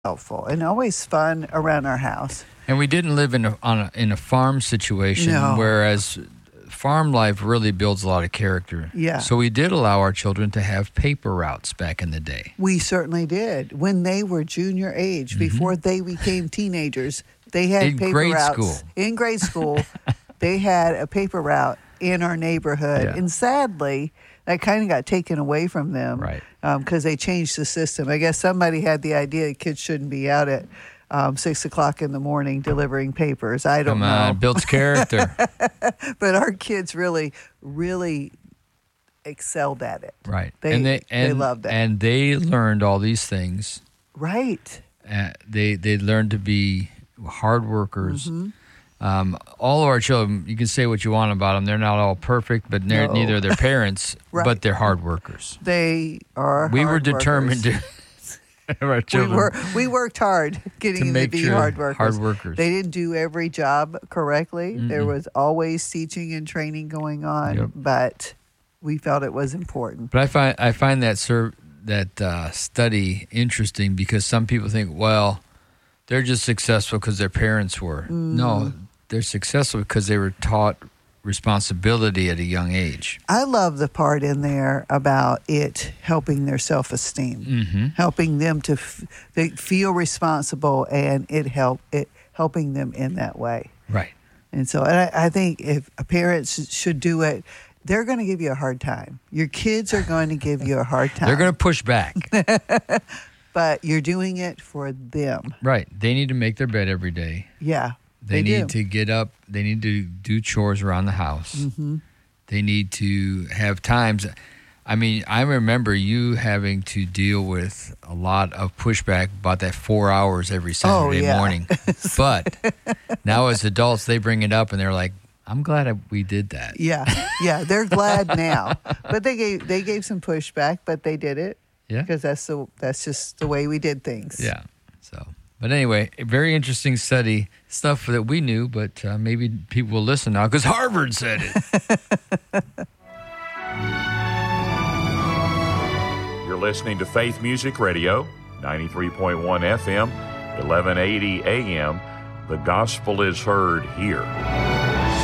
helpful and always fun around our house. And we didn't live in a farm situation, whereas farm life really builds a lot of character. Yeah. So we did allow our children to have paper routes back in the day. We certainly did. When they were junior age, before they became teenagers, they had In paper grade routes. school. In grade school, they had a paper route in our neighborhood. Yeah. And sadly, that kind of got taken away from them. Right. Because they changed the system. I guess somebody had the idea that kids shouldn't be out at 6 o'clock in the morning delivering papers. I don't know. Come on, builds character. But our kids really, really excelled at it. Right. They loved that. And they learned all these things. Right. They learned to be hard workers. All of our children, you can say what you want about them. They're not all perfect, but neither are their parents, Right. but they're hard workers. They are We hard were determined workers. to have our children. We worked hard getting them to be hard workers. Hard workers. They didn't do every job correctly. There was always teaching and training going on, but we felt it was important. But I find that study interesting because some people think, well, they're just successful because their parents were. No, they're successful because they were taught responsibility at a young age. I love the part in there about it helping their self-esteem, helping them to they feel responsible, and it helping them in that way. Right. And so I think if parents should do it, they're going to give you a hard time. Your kids are going to give you a hard time. They're going to push back. But you're doing it for them. Right. They need to make their bed every day. Yeah. They need to get up. They need to do chores around the house. They need to have times. I mean, I remember you having to deal with a lot of pushback about that 4 hours every Saturday morning. But now as adults, they bring it up and they're like, I'm glad we did that. Yeah, they're glad now. But they gave some pushback, but they did it. Yeah. Because that's just the way we did things. Yeah. So, but anyway, a very interesting study, stuff that we knew, but maybe people will listen now because Harvard said it. You're listening to Faith Music Radio, 93.1 FM, 1180 AM. The gospel is heard here.